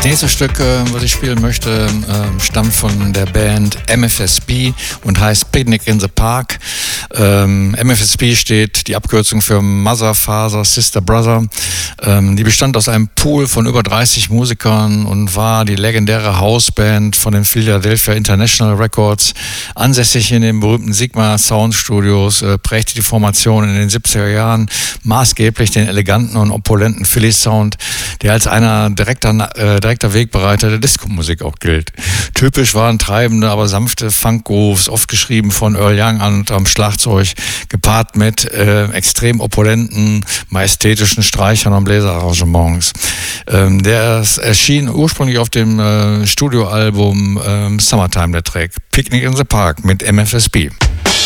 nächste Stück, was ich spielen möchte, stammt von der Band MFSB und heißt Picnic in the Park. MFSB steht die Abkürzung für Mother, Father, Sister, Brother. Die bestand aus einem Pool von über 30 Musikern und war die legendäre Hausband von den Philadelphia International Records. Ansässig in den berühmten Sigma Sound Studios, prägte die Formation in den 70er Jahren maßgeblich den eleganten und opulenten Philly Sound, der als einer direkter Wegbereiter der Disco-Musik auch gilt. Typisch waren treibende, aber sanfte Funk-Grooves, oft geschrieben von Earl Young am Schlagzeug, gepaart mit extrem opulenten, majestätischen Streichern und Bläserarrangements. Der erschien ursprünglich auf dem Studioalbum Summertime, der Track Picnic in the Park mit MFSB.